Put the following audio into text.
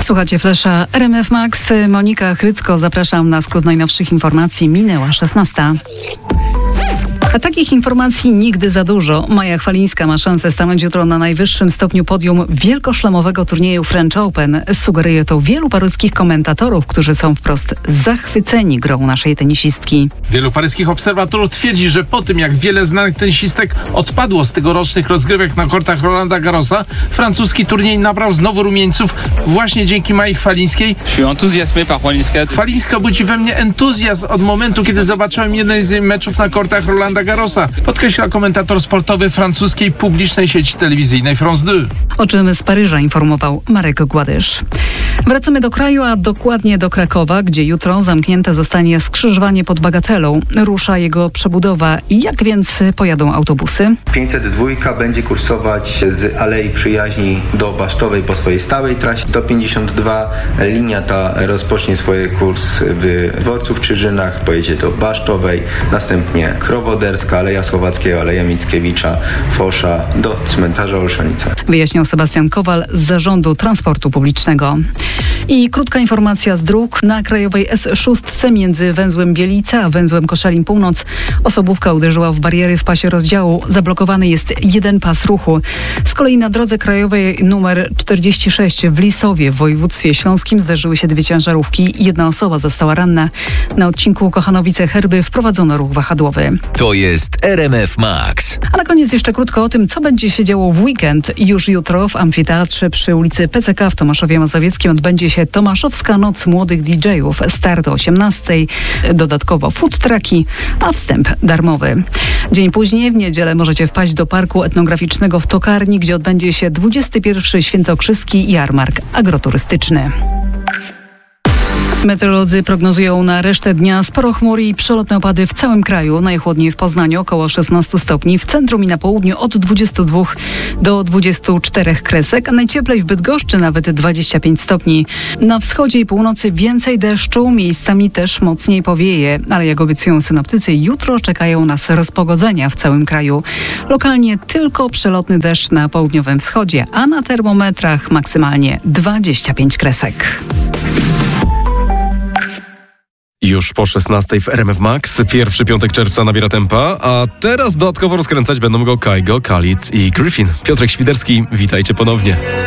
Słuchacie Flesza RMF Max. Monika Chrycko, zapraszam na skrót najnowszych informacji. Minęła 16. A takich informacji nigdy za dużo. Maja Chwalińska ma szansę stanąć jutro na najwyższym stopniu podium wielkoszlemowego turnieju French Open. Sugeruje to wielu paryskich komentatorów, którzy są wprost zachwyceni grą naszej tenisistki. Wielu paryskich obserwatorów twierdzi, że po tym jak wiele znanych tenisistek odpadło z tegorocznych rozgrywek na kortach Rolanda Garrosa, francuski turniej nabrał znowu rumieńców właśnie dzięki Mai Chwalińskiej. Chwalińska budzi we mnie entuzjazm od momentu, kiedy zobaczyłem jeden z jej meczów na kortach Rolanda Garrosa, podkreśla komentator sportowy francuskiej publicznej sieci telewizyjnej France 2. O czym z Paryża informował Marek Gładysz. Wracamy do kraju, a dokładnie do Krakowa, gdzie jutro zamknięte zostanie skrzyżowanie pod Bagatelą. Rusza jego przebudowa. Jak więc pojadą autobusy? 502 będzie kursować z Alei Przyjaźni do Basztowej po swojej stałej trasie. 152 linia ta rozpocznie swój kurs w Dworcu w Czyżynach, pojedzie do Basztowej, następnie Krowoderska, Aleja Słowackiego, Aleja Mickiewicza, Fosza do cmentarza Olszanica. Wyjaśniał Sebastian Kowal z Zarządu Transportu Publicznego. I krótka informacja z dróg. Na krajowej S6 między węzłem Bielica a węzłem Koszalin Północ osobówka uderzyła w bariery w pasie rozdziału. Zablokowany jest jeden pas ruchu. Z kolei na drodze krajowej numer 46 w Lisowie w województwie śląskim zderzyły się dwie ciężarówki. Jedna osoba została ranna. Na odcinku Kochanowice-Herby wprowadzono ruch wahadłowy. To jest RMF Max. A na koniec jeszcze krótko o tym, co będzie się działo w weekend. Już jutro w amfiteatrze przy ulicy PCK w Tomaszowie Mazowieckim odbędzie się Tomaszowska Noc Młodych DJ-ów. Start o 18:00, dodatkowo food trucki, a wstęp darmowy. Dzień później, w niedzielę, możecie wpaść do Parku Etnograficznego w Tokarni, gdzie odbędzie się 21. Świętokrzyski Jarmark Agroturystyczny. Meteorolodzy prognozują na resztę dnia sporo chmur i przelotne opady w całym kraju. Najchłodniej w Poznaniu około 16 stopni, w centrum i na południu od 22 do 24 kresek, a najcieplej w Bydgoszczy nawet 25 stopni. Na wschodzie i północy więcej deszczu, miejscami też mocniej powieje, ale jak obiecują synoptycy, jutro czekają nas rozpogodzenia w całym kraju. Lokalnie tylko przelotny deszcz na południowym wschodzie, a na termometrach maksymalnie 25 kresek. Już po 16:00 w RMF Max. Pierwszy piątek czerwca nabiera tempa, a teraz dodatkowo rozkręcać będą go Kaigo, Kalic i Griffin. Piotrek Świderski, witajcie ponownie.